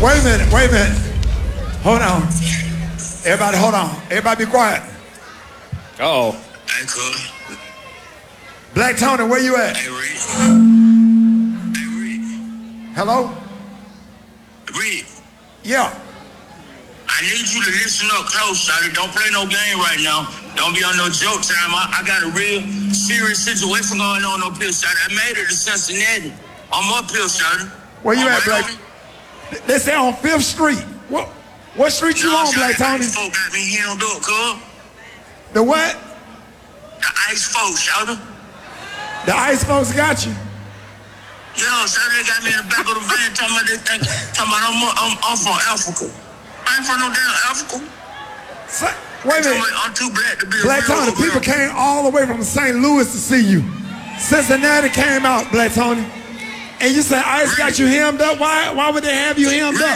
Wait a minute, wait a minute. Hold on. Everybody, hold on. Everybody be quiet. Uh-oh. Hey, cool. Black Tony, where you at? Hey, Reed. Hey, Reed. Hello? Reed, Yeah. I need you to listen up close, Shawty. Don't play no game right now. Don't be on no joke time. I got a real serious situation going on up here, Shawty. I made it to Cincinnati. I'm up here, Shawty. Where you I'm at, right Black? on it. They say on 5th Street. What street you on, Black Tony? Ice folk got me hemmed up, cuz. The what? The ice folk, Shawty. The ICE folks got you. Yo, Shawty, they got me in the back of the van talking about this thing. Talking about I'm from Africa. I ain't from no damn Africa. Wait a minute. I'm too black to be Black a real Tony, people came all the way from St. Louis to see you. Cincinnati came out, Black Tony. And you said ICE got you hemmed up? Why would they have you hemmed up? I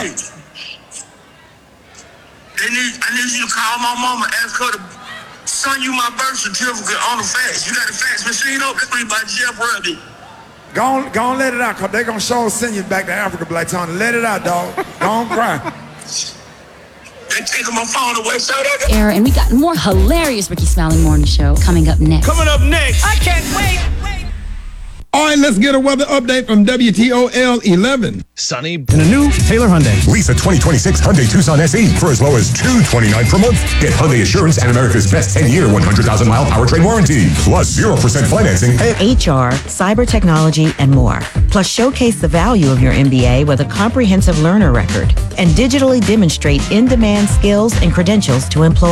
need you to call my mama, ask her to send you my birth certificate on the fax. You got the fax machine up there by Jeff Ruby. Go on, let it out, because they're going to sure send you back to Africa, Black Tony. Let it out, dog. Go on, cry. They taking my phone away, so they... Era, and we got more hilarious Ricky Smiley Morning Show coming up next. Coming up next. I can't wait. All right, let's get a weather update from WTOL 11. Sunny in a new Taylor Hyundai. Lease a 2026 Hyundai Tucson SE for as low as $229 per month. Get Hyundai Assurance and America's best 10-year, 100,000-mile powertrain warranty. Plus 0% financing. HR, cyber technology, and more. Plus, showcase the value of your MBA with a comprehensive learner record and digitally demonstrate in-demand skills and credentials to employees.